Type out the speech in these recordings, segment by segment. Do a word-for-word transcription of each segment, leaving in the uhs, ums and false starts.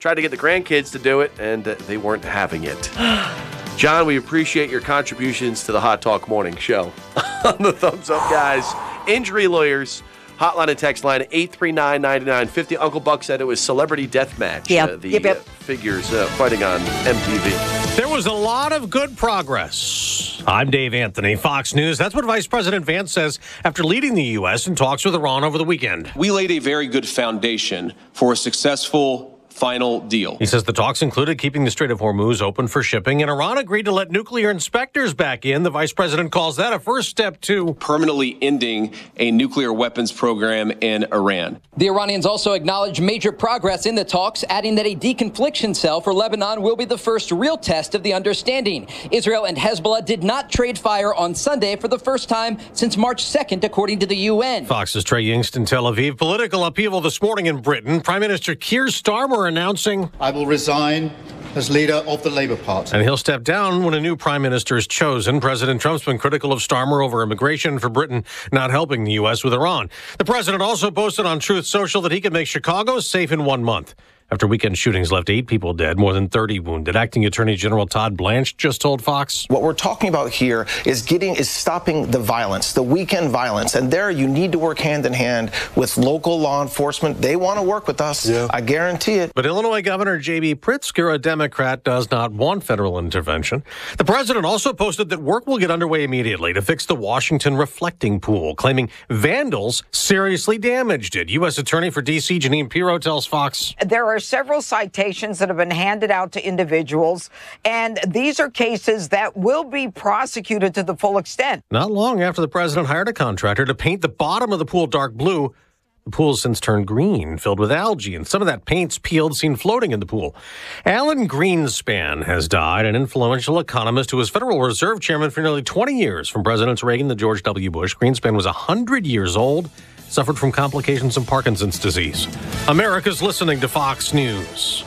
Tried to get the grandkids to do it, and uh, they weren't having it. John, we appreciate your contributions to the Hot Talk Morning Show. On the Thumbs Up, guys. Injury lawyers. Hotline and text line eight three nine, nine nine five zero. Uncle Buck said it was Celebrity Deathmatch. Yep. Uh, the yep, yep. Uh, figures uh, fighting on M T V. There was a lot of good progress. I'm Dave Anthony, Fox News. That's what Vice President Vance says after leading the U S in talks with Iran over the weekend. We laid a very good foundation for a successful final deal. He says the talks included keeping the Strait of Hormuz open for shipping, and Iran agreed to let nuclear inspectors back in. The vice president calls that a first step to permanently ending a nuclear weapons program in Iran. The Iranians also acknowledged major progress in the talks, adding that a deconfliction cell for Lebanon will be the first real test of the understanding. Israel and Hezbollah did not trade fire on Sunday for the first time since March second, according to the U N. Fox's Trey Yingst in Tel Aviv. Political upheaval this morning in Britain. Prime Minister Keir Starmer announcing I will resign as leader of the Labour Party. And he'll step down when a new prime minister is chosen. President Trump's been critical of Starmer over immigration for Britain not helping the U S with Iran. The president also posted on Truth Social that he could make Chicago safe in one month. After weekend shootings left eight people dead, more than thirty wounded. Acting Attorney General Todd Blanche just told Fox. What we're talking about here is getting is stopping the violence, the weekend violence. And there you need to work hand in hand with local law enforcement. They want to work with us. Yeah. I guarantee it. But Illinois Governor J B Pritzker, a Democrat, does not want federal intervention. The president also posted that work will get underway immediately to fix the Washington reflecting pool, claiming vandals seriously damaged it. U S Attorney for D C Janine Pirro tells Fox. There are several citations that have been handed out to individuals, and these are cases that will be prosecuted to the full extent. Not long after the president hired a contractor to paint the bottom of the pool dark blue, the pool's since turned green, filled with algae, and some of that paint's peeled, seen floating in the pool. Alan Greenspan has died, an influential economist who was Federal Reserve Chairman for nearly twenty years, from Presidents Reagan to George W. Bush. Greenspan was one hundred years old, suffered from complications of Parkinson's disease. America's listening to Fox News.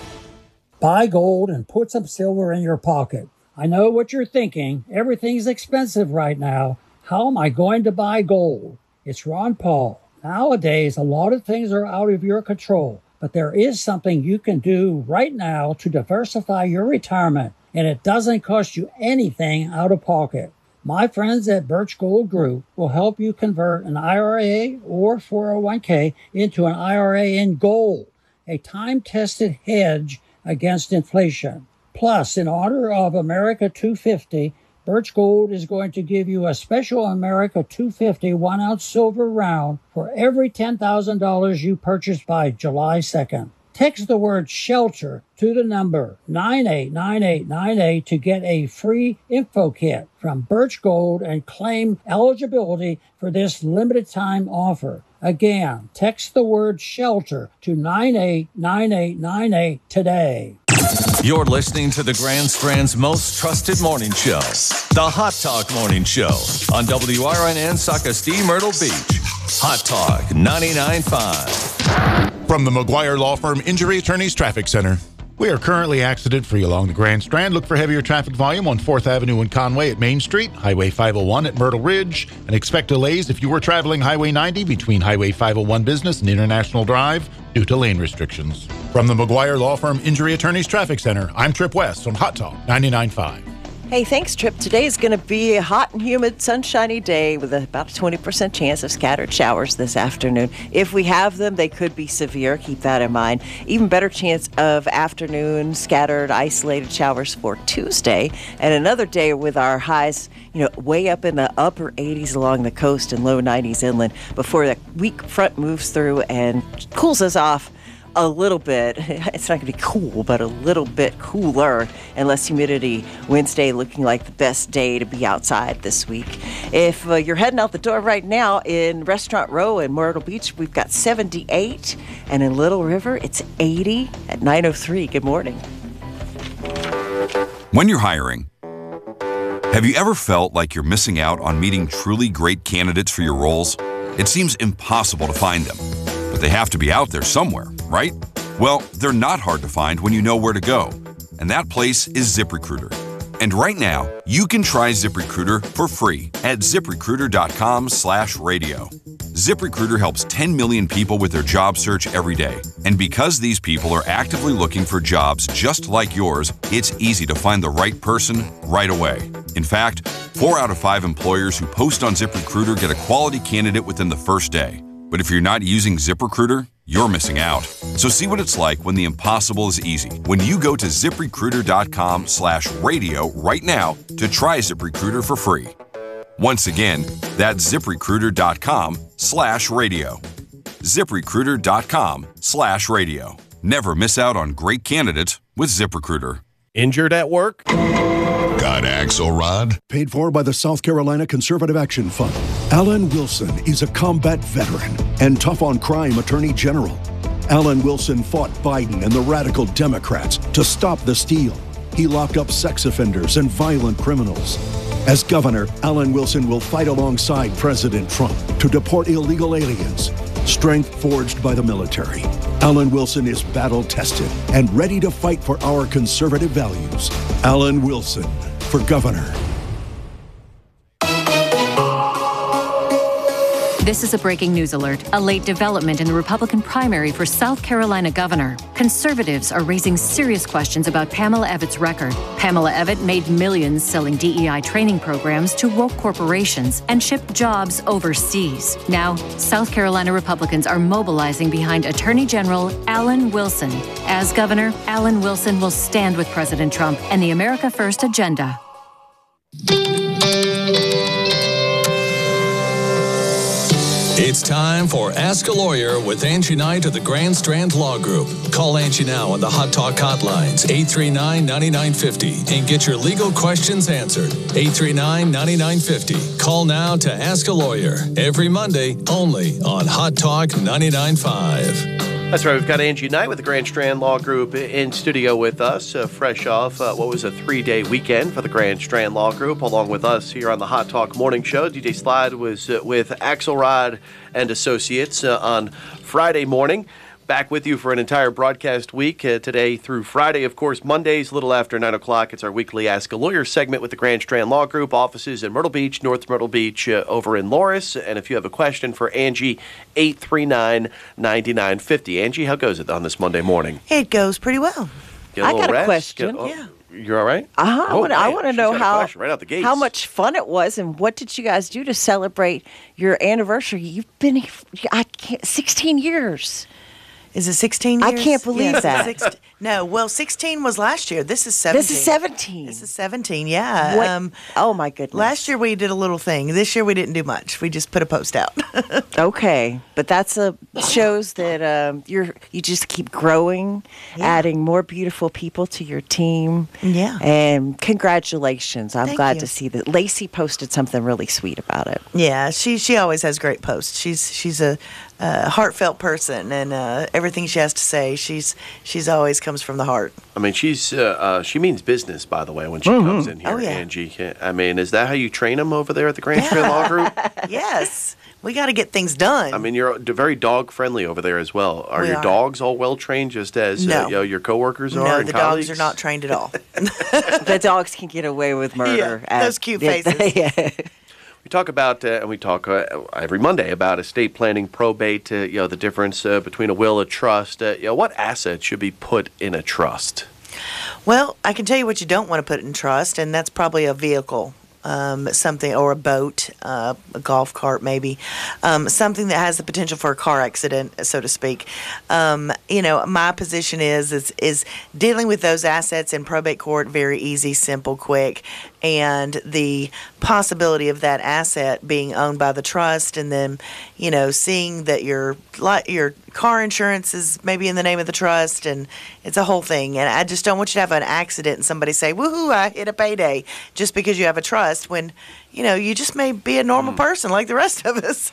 Buy gold and put some silver in your pocket. I know what you're thinking. Everything's expensive right now. How am I going to buy gold? It's Ron Paul. Nowadays, a lot of things are out of your control, but there is something you can do right now to diversify your retirement, and it doesn't cost you anything out of pocket. My friends at Birch Gold Group will help you convert an I R A or four oh one k into an I R A in gold, a time-tested hedge against inflation. Plus, in honor of America two fifty, Birch Gold is going to give you a special America two fifty one-ounce silver round for every ten thousand dollars you purchase by July second. Text the word SHELTER to the number nine eight nine eight nine eight to get a free info kit from Birch Gold and claim eligibility for this limited time offer. Again, text the word SHELTER to nine eight nine eight nine eight today. You're listening to the Grand Strand's most trusted morning show, the Hot Talk Morning Show on W R N N Socastee, Myrtle Beach. Hot Talk ninety-nine point five. From the McGuire Law Firm Injury Attorneys Traffic Center. We are currently accident-free along the Grand Strand. Look for heavier traffic volume on fourth Avenue and Conway at Main Street, Highway five oh one at Myrtle Ridge, and expect delays if you were traveling Highway ninety between Highway five oh one Business and International Drive due to lane restrictions. From the McGuire Law Firm Injury Attorneys Traffic Center, I'm Trip West on Hot Talk ninety-nine point five. Hey, thanks, Trip. Today is going to be a hot and humid, sunshiny day with about a twenty percent chance of scattered showers this afternoon. If we have them, they could be severe. Keep that in mind. Even better chance of afternoon, scattered, isolated showers for Tuesday. And another day with our highs, you know, way up in the upper eighties along the coast and low nineties inland before the weak front moves through and cools us off a little bit. It's not going to be cool, but a little bit cooler and less humidity. Wednesday looking like the best day to be outside this week. If uh, you're heading out the door right now in Restaurant Row in Myrtle Beach, we've got seventy-eight, and in Little River, it's eighty at nine oh three. Good morning. When you're hiring, have you ever felt like you're missing out on meeting truly great candidates for your roles? It seems impossible to find them, but they have to be out there somewhere, right? Well, they're not hard to find when you know where to go, and that place is ZipRecruiter. And right now, you can try ZipRecruiter for free at ZipRecruiter.com slash radio. ZipRecruiter helps ten million people with their job search every day. And because these people are actively looking for jobs just like yours, it's easy to find the right person right away. In fact, four out of five employers who post on ZipRecruiter get a quality candidate within the first day. But if you're not using ZipRecruiter, you're missing out. So see what it's like when the impossible is easy. When you go to ZipRecruiter.com slash radio right now to try ZipRecruiter for free. Once again, that's ZipRecruiter.com slash radio. ZipRecruiter.com slash radio. Never miss out on great candidates with ZipRecruiter. Injured at work? Got Axelrod? Paid for by the South Carolina Conservative Action Fund. Alan Wilson is a combat veteran and tough on crime attorney general. Alan Wilson fought Biden and the radical Democrats to stop the steal. He locked up sex offenders and violent criminals. As governor, Alan Wilson will fight alongside President Trump to deport illegal aliens. Strength forged by the military. Alan Wilson is battle-tested and ready to fight for our conservative values. Alan Wilson for governor. This is a breaking news alert. A late development in the Republican primary for South Carolina governor. Conservatives are raising serious questions about Pamela Evitte's record. Pamela Evitte made millions selling D E I training programs to woke corporations and shipped jobs overseas. Now, South Carolina Republicans are mobilizing behind Attorney General Alan Wilson. As governor, Alan Wilson will stand with President Trump and the America First agenda. It's time for Ask a Lawyer with Angie Knight of the Grand Strand Law Group. Call Angie now on the Hot Talk hotlines, eight three nine, nine nine five zero, and get your legal questions answered. eight three nine, nine nine five zero. Call now to Ask a Lawyer. Every Monday, only on Hot Talk ninety-nine point five. That's right. We've got Angie Knight with the Grand Strand Law Group in studio with us, uh, fresh off uh, what was a three-day weekend for the Grand Strand Law Group, along with us here on the Hot Talk Morning Show. D J Slide was uh, with Axelrod and Associates uh, on Friday morning. Back with you for an entire broadcast week uh, today through Friday. Of course, Mondays, a little after nine o'clock. It's our weekly Ask a Lawyer segment with the Grand Strand Law Group, offices in Myrtle Beach, North Myrtle Beach, uh, over in Loris. And if you have a question for Angie, eight three nine, nine nine five zero. Angie, how goes it on this Monday morning? It goes pretty well. Get a I little got a rest? question. Get, oh, yeah. You're all right? Uh-huh. Oh, I want to know how, right out the gates. how much fun it was and what did you guys do to celebrate your anniversary? You've been here, I can't, sixteen years. Is it sixteen years? I can't believe yes, that. sixteen No, well, sixteen was last year. This is seventeen. This is seventeen. This is seventeen, yeah. What? Um, oh, my goodness. Last year we did a little thing. This year we didn't do much. We just put a post out. Okay, but that's a shows that um, you're you just keep growing, yeah. adding more beautiful people to your team. Yeah. And congratulations. I'm Thank glad you. to see that Lacey posted something really sweet about it. Yeah, she she always has great posts. She's she's a uh, heartfelt person, and uh, everything she has to say, she's she's always comes from the heart. I mean, she's uh, uh, she means business, by the way, when she Mhm. comes in here, Oh, yeah. Angie. I mean, is that how you train them over there at the Grand Strand Law Group? Yes, we got to get things done. I mean, you're d- very dog friendly over there as well. Are We your are. dogs all well trained, just as No. uh, you know, your coworkers are? no, and the colleagues? dogs are not trained at all. The dogs can get away with murder. Yeah, those cute faces. Yeah. We talk about, uh, and we talk uh, every Monday about estate planning, probate. Uh, you know, the difference uh, between a will, a trust. Uh, you know, what assets should be put in a trust? Well, I can tell you what you don't want to put in trust, and that's probably a vehicle, um, something, or a boat, uh, a golf cart maybe, um, something that has the potential for a car accident, so to speak. Um, you know, my position is is is dealing with those assets in probate court very easy, simple, quick, and the possibility of that asset being owned by the trust, and then, you know, seeing that your li- your car insurance is maybe in the name of the trust, and it's a whole thing. And I just don't want you to have an accident and somebody say, "Woohoo! I hit a payday," just because you have a trust, when, you know, you just may be a normal person like the rest of us.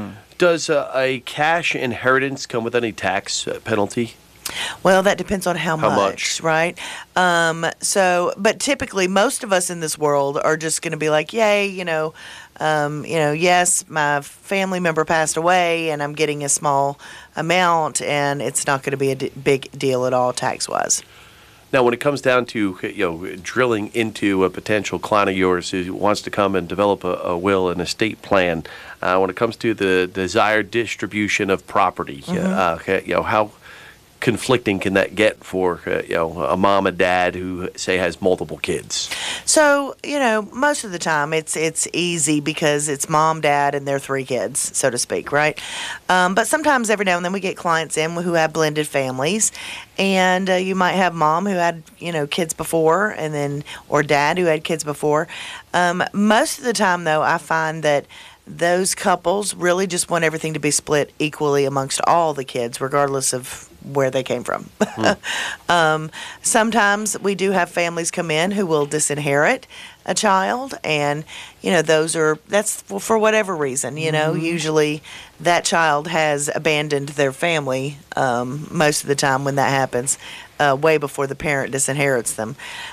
Does uh, a cash inheritance come with any tax uh, penalty? Well, that depends on how, How much, right? Um, so, but typically, most of us in this world are just going to be like, "Yay, you know, um, you know, yes, my family member passed away, and I'm getting a small amount, and it's not going to be a d- big deal at all tax-wise." Now, when it comes down to, you know, drilling into a potential client of yours who wants to come and develop a, a will and estate plan, uh, when it comes to the desired distribution of property, Mm-hmm. uh, you know, how conflicting can that get for, uh, you know, a mom and dad who, say, has multiple kids? So, you know, most of the time it's it's easy because it's mom, dad, and their three kids, so to speak, right? Um, but sometimes every now and then we get clients in who have blended families, and uh, you might have mom who had, you know, kids before, and then, or dad who had kids before. Um, most of the time, though, I find that those couples really just want everything to be split equally amongst all the kids, regardless of where they came from. Mm. um, sometimes we do have families come in who will disinherit a child, and you know those are that's for, for whatever reason. You know, mm-hmm. usually that child has abandoned their family um, most of the time when that happens, uh, way before the parent disinherits them.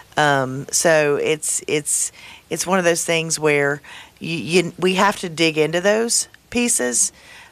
Um, so it's it's it's one of those things where you, you we have to dig into those pieces.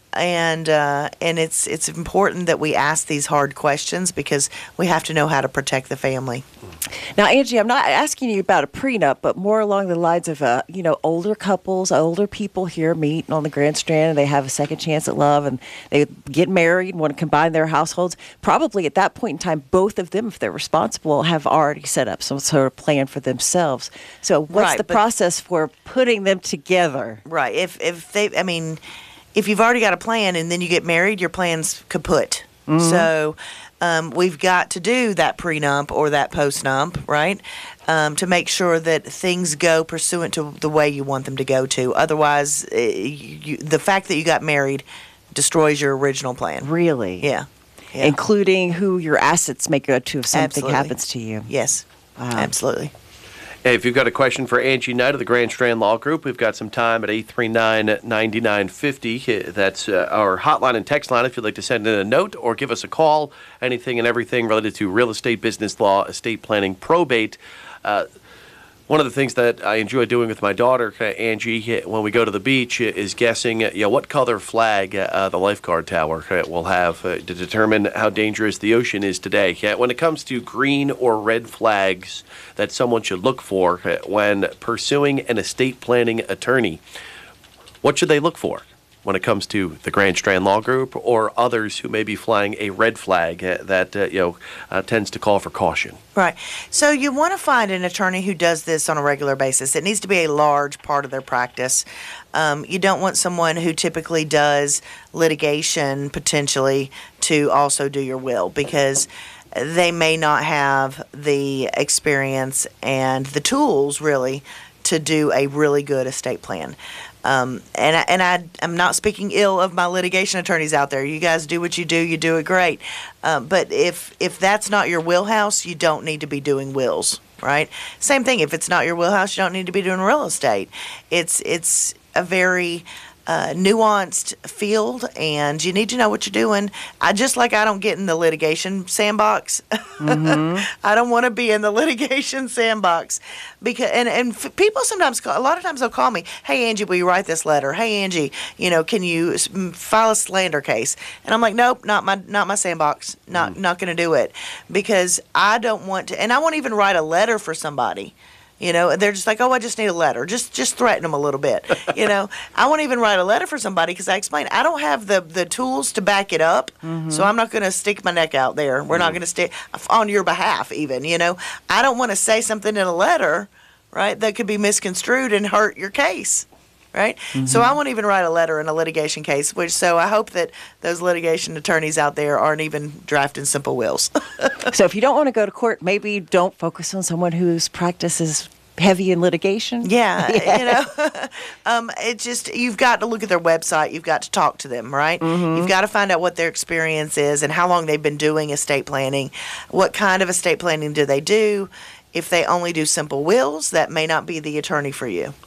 And uh, and it's it's important that we ask these hard questions because we have to know how to protect the family. Now, Angie, I'm not asking you about a prenup, but more along the lines of, uh, you know, older couples, older people here meet on the Grand Strand, and they have a second chance at love, and they get married and want to combine their households. Probably at that point in time, both of them, if they're responsible, have already set up some sort of plan for themselves. So what's Right, the but- process for putting them together? Right. If if they, I mean, if you've already got a plan and then you get married, your plan's kaput. Mhm. So um, we've got to do that prenup or that postnup, right, um, to make sure that things go pursuant to the way you want them to go to. Otherwise, uh, you, the fact that you got married destroys your original plan. Really? Yeah. Yeah. Including who your assets may go to if something Absolutely. happens to you. Yes. Wow. Absolutely. Hey, if you've got a question for Angie Knight of the Grand Strand Law Group, we've got some time at eight three nine, nine nine five zero. That's uh, our hotline and text line if you'd like to send in a note or give us a call. Anything and everything related to real estate, business law, estate planning, probate. Uh, one of the things that I enjoy doing with my daughter, uh, Angie, uh, when we go to the beach uh, is guessing uh, you know, what color flag uh, the lifeguard tower uh, will have uh, to determine how dangerous the ocean is today. Uh, when it comes to green or red flags that someone should look for uh, when pursuing an estate planning attorney, what should they look for when it comes to the Grand Strand Law Group or others who may be flying a red flag uh, that uh, you know uh, tends to call for caution? Right. So you want to find an attorney who does this on a regular basis. It needs to be a large part of their practice. Um, you don't want someone who typically does litigation potentially to also do your will because they may not have the experience and the tools really to do a really good estate plan. Um, and I, and I, I'm not speaking ill of my litigation attorneys out there. You guys do what you do. You do it great. Um, but if if that's not your wheelhouse, you don't need to be doing wills, right? Same thing. If it's not your wheelhouse, you don't need to be doing real estate. It's it's a very uh, nuanced field, and you need to know what you're doing. I just like I don't get in the litigation sandbox. Mm-hmm. I don't want to be in the litigation sandbox because and and f- people sometimes call, a lot of times they'll call me, "Hey Angie, will you write this letter? Hey Angie, you know, can you s- m- file a slander case?" And I'm like, "Nope, not my not my sandbox. Not not going to do it because I don't want to, and I won't even write a letter for somebody." You know, they're just like, oh, I just need a letter. Just just threaten them a little bit. You know, I won't even write a letter for somebody because I explain I don't have the, the tools to back it up. Mm-hmm. So I'm not going to stick my neck out there. We're not going to stick on your behalf even, you know. I don't want to say something in a letter, right, that could be misconstrued and hurt your case. Right? Mm-hmm. So I won't even write a letter in a litigation case, which so I hope that those litigation attorneys out there aren't even drafting simple wills. So if you don't want to go to court, maybe don't focus on someone whose practice is heavy in litigation. Yeah, Yeah. you know, um, it just you've got to look at their website. You've got to talk to them, right? Mhm. You've got to find out what their experience is and how long they've been doing estate planning. What kind of estate planning do they do? If they only do simple wills, that may not be the attorney for you.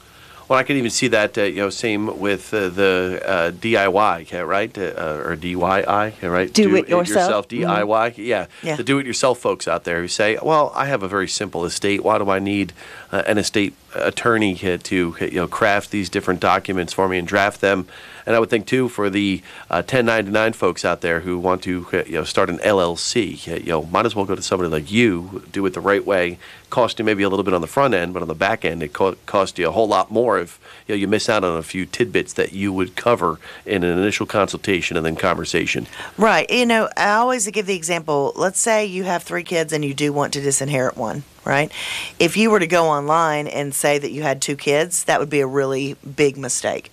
Well, I can even see that, uh, you know, same with uh, the uh, D I Y, right? Uh, or D Y I, right? Do, do it yourself. D I Y, mm-hmm. yeah. yeah. The do-it-yourself folks out there who say, well, I have a very simple estate. Why do I need uh, an estate attorney uh, to, you know, craft these different documents for me and draft them? And I would think, too, for the uh, ten ninety-nine folks out there who want to, uh, you know, start an L L C, uh, you know, might as well go to somebody like you, do it the right way. Cost you maybe a little bit on the front end, but on the back end, it co- cost you a whole lot more if, you know, you miss out on a few tidbits that you would cover in an initial consultation and then conversation. Right. You know, I always give the example. Let's say you have three kids and you do want to disinherit one, right? If you were to go online and say that you had two kids, that would be a really big mistake.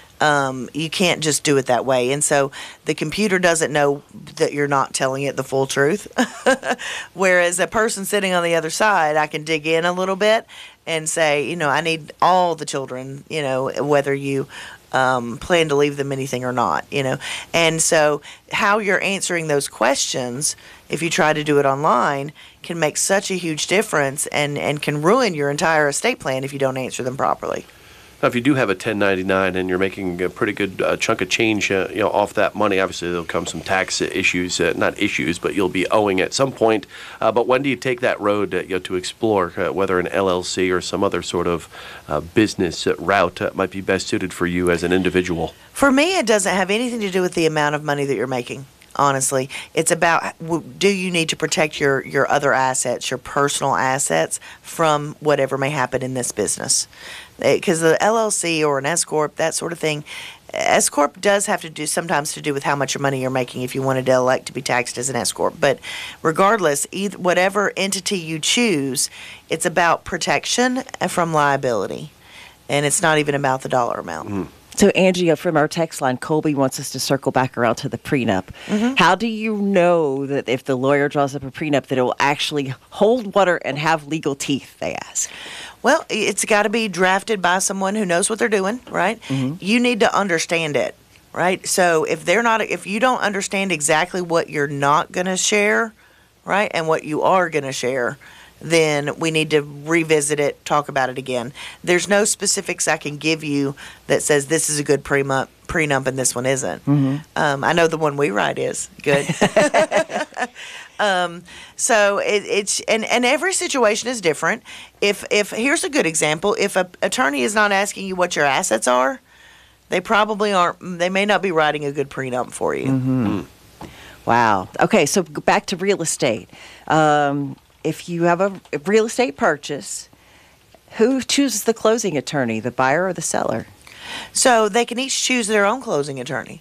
Um, you can't just do it that way. And so the computer doesn't know that you're not telling it the full truth. Whereas a person sitting on the other side, I can dig in a little bit and say, you know, I need all the children, you know, whether you um, plan to leave them anything or not, you know. And so how you're answering those questions, if you try to do it online, can make such a huge difference and, and can ruin your entire estate plan if you don't answer them properly. Now, if you do have a ten ninety-nine and you're making a pretty good uh, chunk of change, uh, you know, off that money, obviously there'll come some tax issues, uh, not issues, but you'll be owing at some point. Uh, but when do you take that road, uh, you know, to explore uh, whether an L L C or some other sort of uh, business route uh, might be best suited for you as an individual? For me, it doesn't have anything to do with the amount of money that you're making. Honestly, it's about, do you need to protect your, your other assets, your personal assets, from whatever may happen in this business? Because the L L C or an S Corp, that sort of thing, S Corp does have to do sometimes to do with how much money you're making if you wanted to elect to be taxed as an S Corp. But regardless, either, whatever entity you choose, it's about protection from liability, and it's not even about the dollar amount. Mm-hmm. So, Angie, from our text line, Colby wants us to circle back around to the prenup. Mm-hmm. How do you know that if the lawyer draws up a prenup that it will actually hold water and have legal teeth, they ask? Well, it's got to be drafted by someone who knows what they're doing, right? Mm-hmm. You need to understand it, right? So if they're not, if you don't understand exactly what you're not going to share, right, and what you are going to share, then we need to revisit it, talk about it again. There's no specifics I can give you that says this is a good prenup, prenup and this one isn't. Mm-hmm. Um, I know the one we write is good. um, so it, it's and, and every situation is different. If if here's a good example: if an attorney is not asking you what your assets are, they probably aren't. They may not be writing a good prenup for you. Mm-hmm. Wow. Okay, so back to real estate. Um, If you have a real estate purchase, who chooses the closing attorney, the buyer or the seller? So they can each choose their own closing attorney.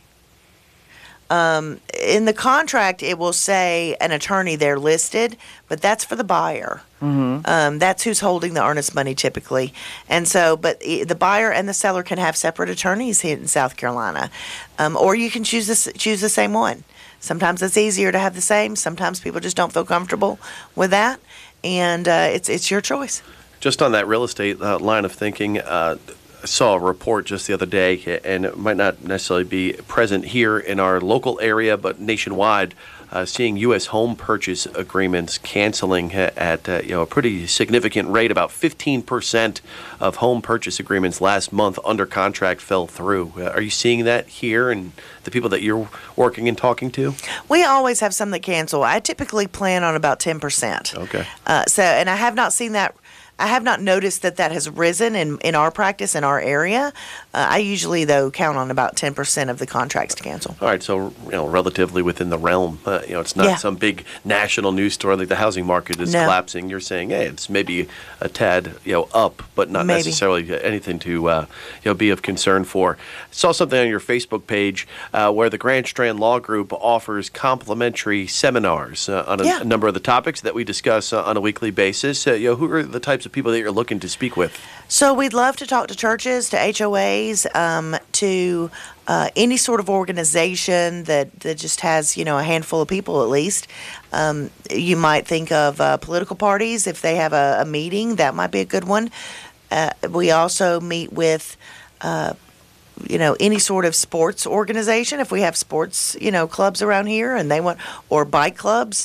Um, in the contract, it will say an attorney there listed, but that's for the buyer. Mm-hmm. Um, that's who's holding the earnest money typically. And so, but the buyer and the seller can have separate attorneys here in South Carolina, um, or you can choose this, choose the same one. Sometimes it's easier to have the same. Sometimes people just don't feel comfortable with that, and uh, it's it's your choice. Just on that real estate uh, line of thinking, uh, I saw a report just the other day, and it might not necessarily be present here in our local area, but nationwide, uh, seeing U S home purchase agreements canceling at uh, you know a pretty significant rate. About fifteen percent of home purchase agreements last month under contract fell through. Uh, are you seeing that here and the people that you're working and talking to? We always have some that cancel. I typically plan on about ten percent. Okay. Uh, so, and I have not seen that. I have not noticed that that has risen in, in our practice in our area. Uh, I usually, though, count on about ten percent of the contracts to cancel. All right, so you know, relatively within the realm. Uh, you know, it's not Yeah. some big national news story like the housing market is No. collapsing. You're saying, hey, it's maybe a tad, you know, up, but not Maybe. necessarily anything to uh, you know be of concern for. Saw something on your Facebook page uh, where the Grand Strand Law Group offers complimentary seminars uh, on a, Yeah. a number of the topics that we discuss uh, on a weekly basis. Uh, you know, who are the types of people that you're looking to speak with? So we'd love to talk to churches, to H O As, um, to uh, any sort of organization that, that just has, you know, a handful of people at least. Um, you might think of uh, political parties. If they have a, a meeting, that might be a good one. Uh, we also meet with, uh, you know, any sort of sports organization. If we have sports, you know, clubs around here and they want, or bike clubs.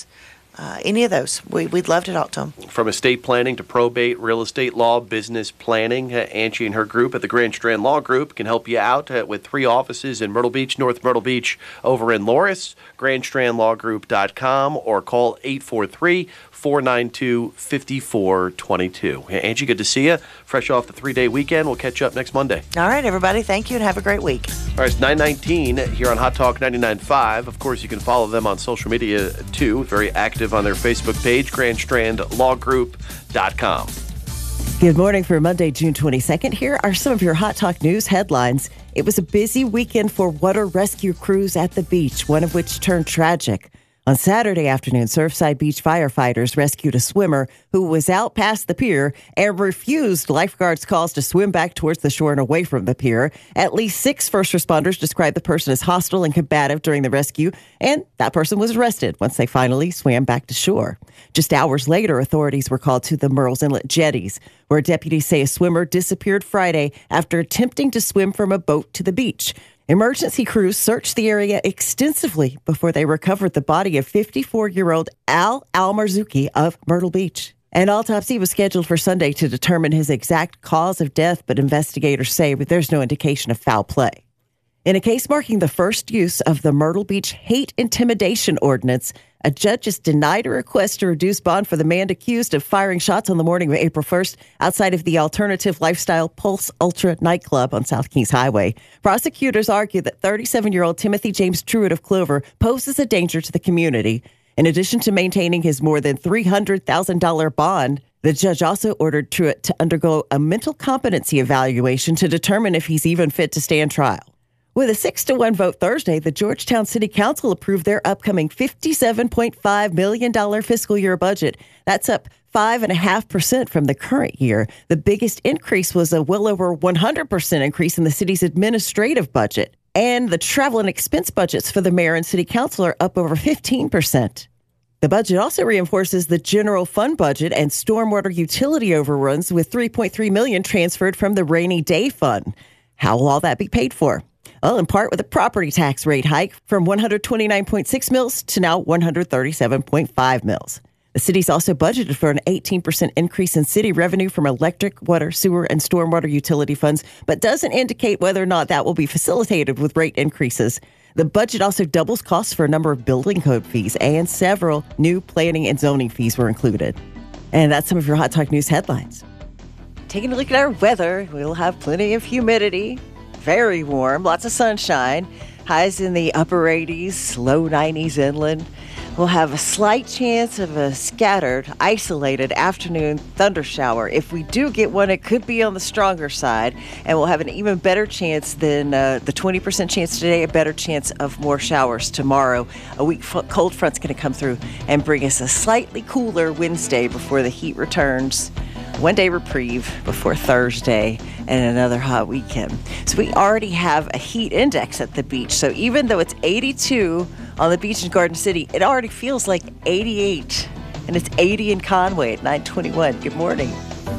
Uh, any of those. We, we'd love to talk to them. From estate planning to probate, real estate law, business planning, uh, Angie and her group at the Grand Strand Law Group can help you out uh, with three offices in Myrtle Beach, North Myrtle Beach, over in Loris, grand strand law group dot com, or call eight four three, four nine two, five four two two. Angie, good to see you. Fresh off the three-day weekend. We'll catch you up next Monday. All right, everybody. Thank you and have a great week. All right, it's nine nineteen here on Hot Talk ninety-nine point five. Of course, you can follow them on social media, too. Very active on their Facebook page, grand strand law group dot com. Good morning for Monday, June twenty-second. Here are some of your Hot Talk News headlines. It was a busy weekend for water rescue crews at the beach, one of which turned tragic. On Saturday afternoon, Surfside Beach firefighters rescued a swimmer who was out past the pier and refused lifeguards' calls to swim back towards the shore and away from the pier. At least six first responders described the person as hostile and combative during the rescue, and that person was arrested once they finally swam back to shore. Just hours later, authorities were called to the Murrells Inlet jetties, where deputies say a swimmer disappeared Friday after attempting to swim from a boat to the beach. Emergency crews searched the area extensively before they recovered the body of fifty-four-year-old Al Almarzuki of Myrtle Beach. An autopsy was scheduled for Sunday to determine his exact cause of death, but investigators say there's no indication of foul play. In a case marking the first use of the Myrtle Beach hate intimidation ordinance, a judge has denied a request to reduce bond for the man accused of firing shots on the morning of April first outside of the alternative lifestyle Pulse Ultra nightclub on South Kings Highway. Prosecutors argue that thirty-seven-year-old Timothy James Truitt of Clover poses a danger to the community. In addition to maintaining his more than three hundred thousand dollars bond, the judge also ordered Truitt to undergo a mental competency evaluation to determine if he's even fit to stand trial. With a six to one vote Thursday, the Georgetown City Council approved their upcoming fifty-seven point five million dollars fiscal year budget. That's up five point five percent from the current year. The biggest increase was a well over one hundred percent increase in the city's administrative budget. And the travel and expense budgets for the mayor and city council are up over fifteen percent. The budget also reinforces the general fund budget and stormwater utility overruns, with three point three million dollars transferred from the rainy day fund. How will all that be paid for? Well, in part with a property tax rate hike from one hundred twenty-nine point six mils to now one hundred thirty-seven point five mils. The city's also budgeted for an eighteen percent increase in city revenue from electric, water, sewer, and stormwater utility funds, but doesn't indicate whether or not that will be facilitated with rate increases. The budget also doubles costs for a number of building code fees, and several new planning and zoning fees were included. And that's some of your Hot Talk News headlines. Taking a look at our weather, we'll have plenty of humidity. Very warm, lots of sunshine, highs in the upper eighties, low nineties inland. We'll have a slight chance of a scattered, isolated afternoon thunder shower. If we do get one, it could be on the stronger side, and we'll have an even better chance than uh, the twenty percent chance today, a better chance of more showers tomorrow. A weak f- cold front's going to come through and bring us a slightly cooler Wednesday before the heat returns. One day reprieve before Thursday and another hot weekend. So we already have a heat index at the beach. So even though it's eighty-two on the beach in Garden City, it already feels like eighty-eight. And it's eighty in Conway at nine twenty-one. Good morning.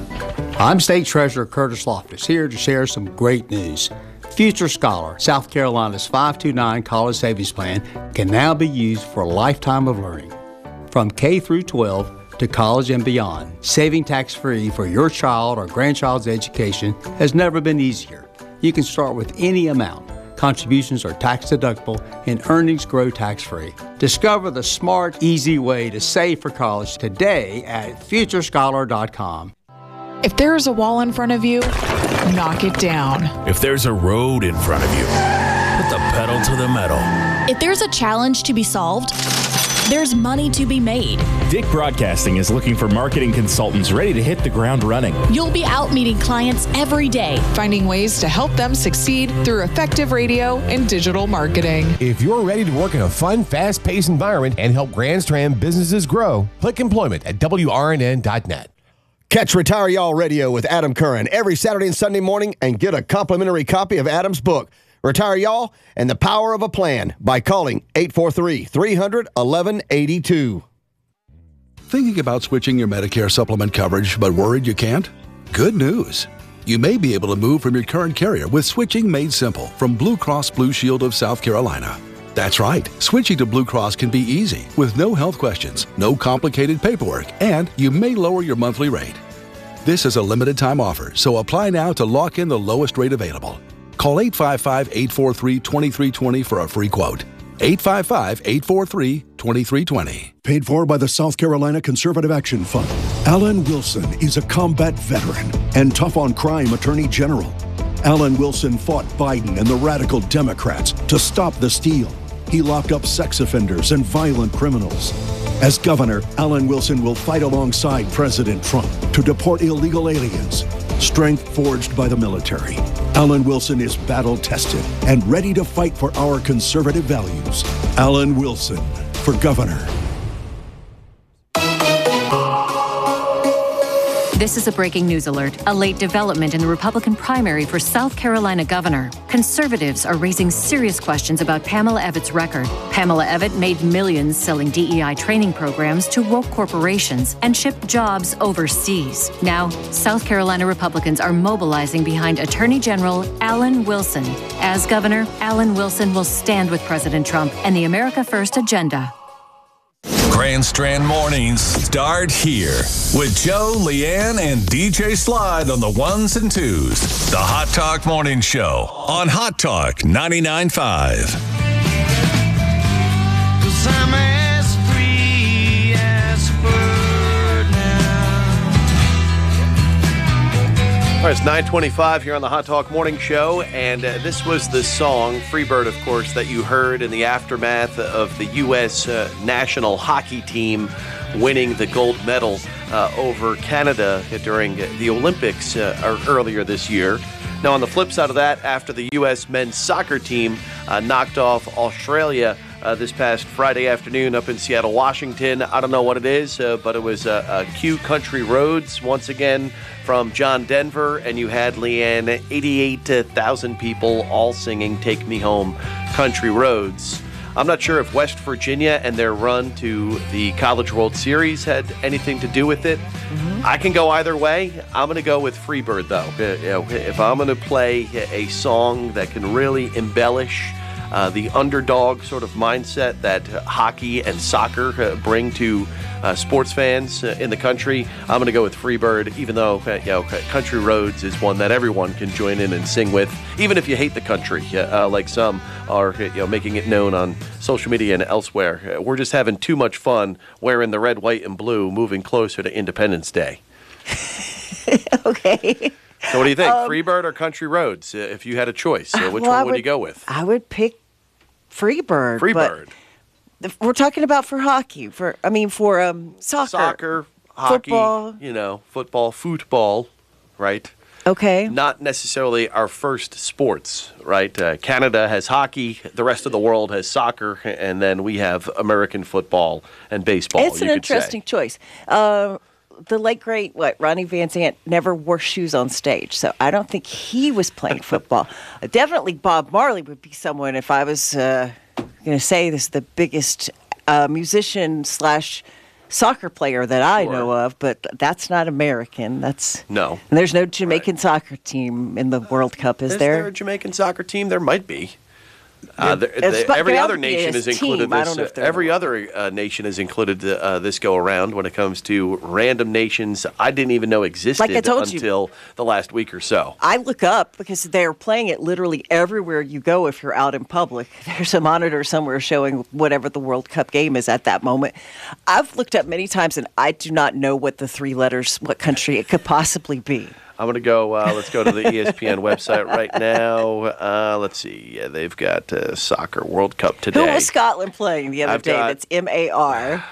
I'm State Treasurer Curtis Loftus, here to share some great news. Future Scholar, South Carolina's five two nine college savings plan, can now be used for a lifetime of learning. From K through twelve, to college and beyond, saving tax-free for your child or grandchild's education has never been easier. You can start with any amount. Contributions are tax-deductible and earnings grow tax-free. Discover the smart, easy way to save for college today at future scholar dot com. If there is a wall in front of you, knock it down. If there's a road in front of you, put the pedal to the metal. If there's a challenge to be solved, there's money to be made. Dick Broadcasting is looking for marketing consultants ready to hit the ground running. You'll be out meeting clients every day, finding ways to help them succeed through effective radio and digital marketing. If you're ready to work in a fun, fast-paced environment and help Grand Strand businesses grow, click employment at W R N N dot net. Catch Retire Y'all Radio with Adam Curran every Saturday and Sunday morning and get a complimentary copy of Adam's book, Retire Y'all and the Power of a Plan, by calling eight four three, three hundred, eleven eighty-two. Thinking about switching your Medicare supplement coverage but worried you can't? Good news. You may be able to move from your current carrier with switching made simple from Blue Cross Blue Shield of South Carolina. That's right. Switching to Blue Cross can be easy with no health questions, no complicated paperwork, and you may lower your monthly rate. This is a limited time offer, so apply now to lock in the lowest rate available. Call eight five five, eight four three, two three two zero for a free quote. eight five five, eight four three, two three two zero. Paid for by the South Carolina Conservative Action Fund. Alan Wilson is a combat veteran and tough on crime attorney general. Alan Wilson fought Biden and the radical Democrats to stop the steal. He locked up sex offenders and violent criminals. As governor, Alan Wilson will fight alongside President Trump to deport illegal aliens. Strength forged by the military. Alan Wilson is battle-tested and ready to fight for our conservative values. Alan Wilson for governor. This is a breaking news alert. A late development in the Republican primary for South Carolina governor. Conservatives are raising serious questions about Pamela Evitte's record. Pamela Evitte made millions selling D E I training programs to woke corporations and shipped jobs overseas. Now, South Carolina Republicans are mobilizing behind Attorney General Alan Wilson. As governor, Alan Wilson will stand with President Trump and the America First agenda. Grand Strand Mornings start here with Joe, Leanne, and D J Slide on the ones and twos. The Hot Talk Morning Show on Hot Talk ninety-nine point five. Cause I'm as free as a bird now. All right, it's nine twenty-five here on the Hot Talk Morning Show, and uh, this was the song, Freebird, of course, that you heard in the aftermath of the U S uh, national hockey team winning the gold medal uh, over Canada during the Olympics uh, earlier this year. Now, on the flip side of that, after the U S men's soccer team uh, knocked off Australia uh, this past Friday afternoon up in Seattle, Washington, I don't know what it is, uh, but it was uh, uh, Q Country Roads once again from John Denver, and you had, Leanne, eighty-eight thousand people all singing Take Me Home, Country Roads. I'm not sure if West Virginia and their run to the College World Series had anything to do with it. Mm-hmm. I can go either way. I'm going to go with Freebird, though. You know, if I'm going to play a song that can really embellish uh, the underdog sort of mindset that uh, hockey and soccer uh, bring to uh, sports fans uh, in the country, I'm going to go with Freebird, even though uh, you know, Country Roads is one that everyone can join in and sing with, even if you hate the country, uh, like some are you know, making it known on social media and elsewhere. Uh, we're just having too much fun wearing the red, white, and blue, moving closer to Independence Day. Okay. So what do you think, Um, Freebird or Country Roads? Uh, if you had a choice, uh, which well, one I would, you go with? I would pick Freebird. Freebird. But we're talking about for hockey. For I mean, for um, soccer. Soccer, hockey, football. you know, football, football, right? Okay. Not necessarily our first sports, right? Uh, Canada has hockey, the rest of the world has soccer, and then we have American football and baseball. It's an you could say. interesting choice. Uh, the late great what Ronnie Van Zant never wore shoes on stage, so I don't think he was playing football. Uh, definitely Bob Marley would be someone if I was uh, going to say this is the biggest uh, musician slash soccer player that I Sure. know of, but that's not American. That's No. and there's no Jamaican soccer team in the World Cup, is Is there? there a Jamaican soccer team? There might be. Uh, there, It's there- but every there other might be nation a has team. included I this. don't know uh, if they're every other uh, nation has included uh, this go around when it comes to random nations I didn't even know existed Like I told you. until the last week or so. I look up because they're playing it literally everywhere you go if you're out in public. There's a monitor somewhere showing whatever the World Cup game is at that moment. I've looked up many times and I do not know what the three letters, what country it could possibly be. I'm going to go, uh, let's go to the E S P N website right now. Uh, let's see. Yeah, they've got uh, Soccer World Cup today. Who was Scotland playing the other I've day? got- That's M A R.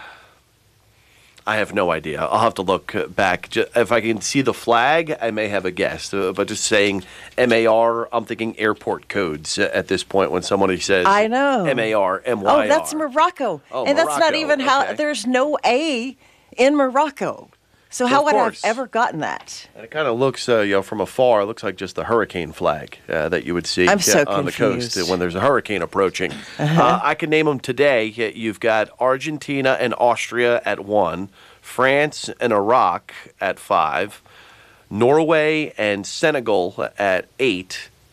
I have no idea. I'll have to look uh, back. Ju- If I can see the flag, I may have a guess. Uh, but just saying M A R, I'm thinking airport codes uh, at this point when somebody says I know. M A R, M Y R. Oh, that's Morocco. Oh, and that's not Morocco. even how, Okay. there's no A in Morocco. So how Of would I have course. ever gotten that? And it kind of looks, uh, you know, from afar, it looks like just the hurricane flag uh, that you would see I'm so uh, on the coast confused. uh, when there's a hurricane approaching. Uh-huh. Uh, I can name them today. Uh, You've got Argentina and Austria at one, France and Iraq at five, Norway and Senegal at eight,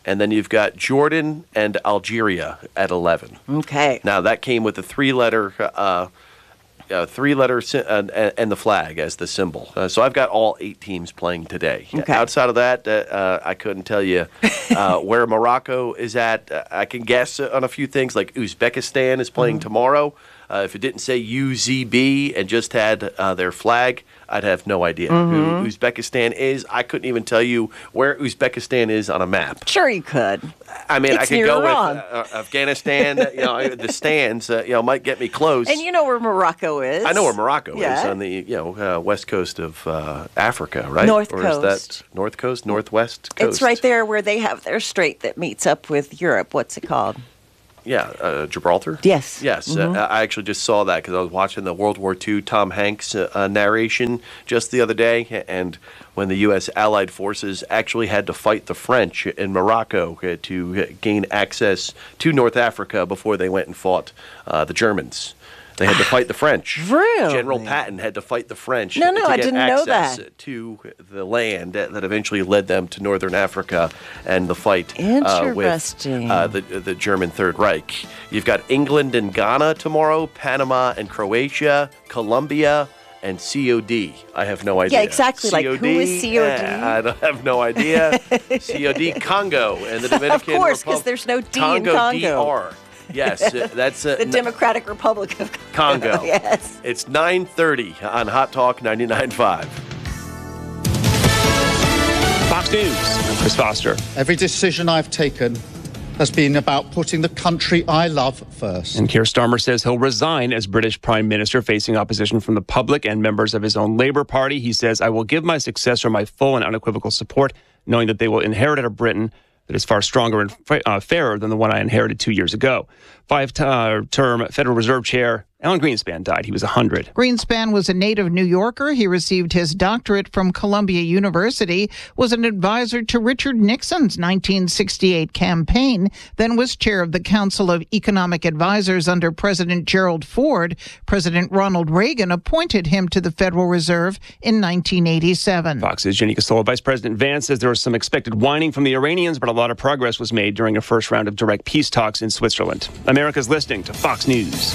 And then you've got Jordan and Algeria at eleven. Okay. Now, that came with a three-letter uh, uh, three-letter sy- uh, and the flag as the symbol. Uh, so I've got all eight teams playing today. Okay. Outside of that, uh, uh, I couldn't tell you uh, where Morocco is at. Uh, I can guess on a few things, like Uzbekistan is playing mm-hmm. tomorrow. Uh, if it didn't say U Z B and just had uh, their flag, I'd have no idea Mm-hmm. who Uzbekistan is. I couldn't even tell you where Uzbekistan is on a map. Sure, you could. I mean, It's I could near go Iran. with uh, Afghanistan. You know, the stands, uh, you know, might get me close. And you know where Morocco is. I know where Morocco Yeah. is on the you know uh, west coast of uh, Africa, right? North or coast. is that north coast, northwest coast? It's right there where they have their strait that meets up with Europe. What's it called? Yeah, uh, Gibraltar? Yes. Yes. Mhm. Uh, I actually just saw that because I was watching the World War Two Tom Hanks uh, uh, narration just the other day. And when the U S Allied forces actually had to fight the French in Morocco uh, to gain access to North Africa before they went and fought uh, the Germans. They had to fight the French. Really? General Patton had to fight the French No, no, to I get didn't know access that. to the land that, that eventually led them to Northern Africa and the fight uh, with Interesting. uh, the the German Third Reich. You've got England and Ghana tomorrow, Panama and Croatia, Colombia, and C O D. I have no idea. Yeah, exactly. Like, who is C O D? Eh, I don't have no idea. C O D, Congo, and the Dominican Of course, because Republic. there's no D Congo, in Congo. D R. Yes, uh, that's uh, the Democratic Republic of Congo. Yes. It's nine thirty on Hot Talk ninety-nine point five. Fox News, I'm Chris Foster. Every decision I've taken has been about putting the country I love first. And Keir Starmer says he'll resign as British Prime Minister, facing opposition from the public and members of his own Labour Party. He says, I will give my successor my full and unequivocal support, knowing that they will inherit a Britain that is far stronger and uh, fairer than the one I inherited two years ago. Five-term Federal Reserve Chair Alan Greenspan died. He was one hundred. Greenspan was a native New Yorker. He received his doctorate from Columbia University, was an advisor to Richard Nixon's nineteen sixty-eight campaign, then was chair of the Council of Economic Advisors under President Gerald Ford. President Ronald Reagan appointed him to the Federal Reserve in nineteen eighty-seven. Fox's Jenny Casola. Vice President Vance says there was some expected whining from the Iranians, but a lot of progress was made during a first round of direct peace talks in Switzerland. America's listening to Fox News.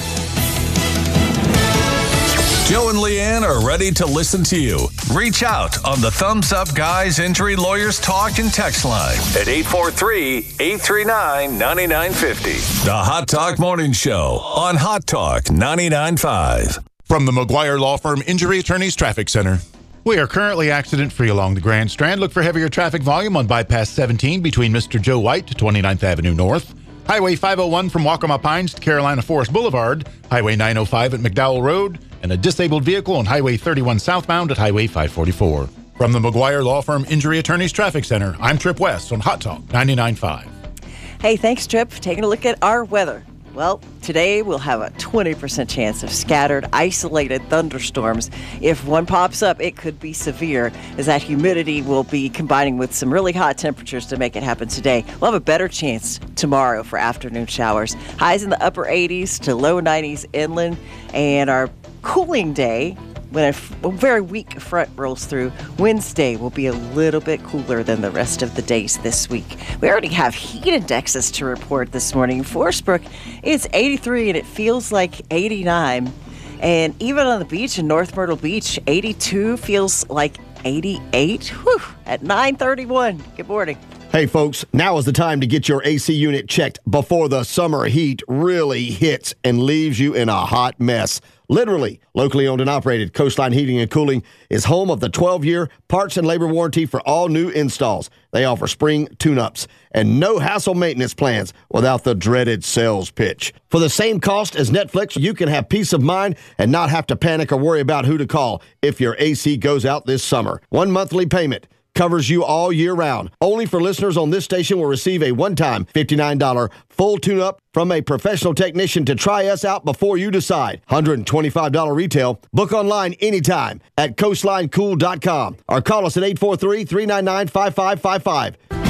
Joe and Leanne are ready to listen to you. Reach out on the Thumbs Up Guys Injury Lawyers Talk and Text line at eight four three, eight three nine, nine nine five zero. The Hot Talk Morning Show on Hot Talk ninety-nine point five. From the McGuire Law Firm Injury Attorneys Traffic Center. We are currently accident-free along the Grand Strand. Look for heavier traffic volume on Bypass seventeen between Mister Joe White to twenty-ninth Avenue North. Highway five oh one from Waccamaw Pines to Carolina Forest Boulevard. Highway nine oh five at McDowell Road. And a disabled vehicle on Highway thirty-one southbound at Highway five forty-four. From the McGuire Law Firm Injury Attorneys Traffic Center, I'm Trip West on Hot Talk ninety-nine point five. Hey, thanks, Trip. Taking a look at our weather. Well, today we'll have a twenty percent chance of scattered, isolated thunderstorms. If one pops up, it could be severe, as that humidity will be combining with some really hot temperatures to make it happen today. We'll have a better chance tomorrow for afternoon showers. Highs in the upper eighties to low nineties inland, and our cooling day, when a, f- a very weak front rolls through, Wednesday will be a little bit cooler than the rest of the days this week. We already have heat indexes to report this morning. Forest Brook, it's eighty-three and it feels like eighty-nine. And even on the beach in North Myrtle Beach, eighty-two feels like eighty-eight. Whew, at nine thirty-one. Good morning. Hey, folks, now is the time to get your A C unit checked before the summer heat really hits and leaves you in a hot mess. Literally, locally owned and operated, Coastline Heating and Cooling is home of the twelve-year parts and labor warranty for all new installs. They offer spring tune-ups and no-hassle maintenance plans without the dreaded sales pitch. For the same cost as Netflix, you can have peace of mind and not have to panic or worry about who to call if your A C goes out this summer. One monthly payment covers you all year round. Only for listeners on this station will receive a one-time fifty-nine dollars full tune-up from a professional technician to try us out before you decide. one hundred twenty-five dollars retail. Book online anytime at coastline cool dot com or call us at eight four three, three nine nine, five five five five.